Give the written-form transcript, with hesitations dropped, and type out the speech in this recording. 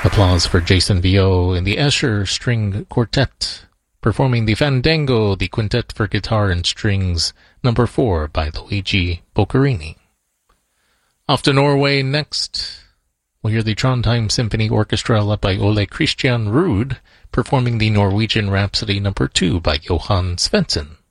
Applause for Jason Vio in the Escher String Quartet, performing the Fandango, the Quintet for Guitar and Strings, number 4 by Luigi Boccherini. Off to Norway next, we'll hear the Trondheim Symphony Orchestra led by Ole Christian Ruud, performing the Norwegian Rhapsody number 2 by Johan Svensson.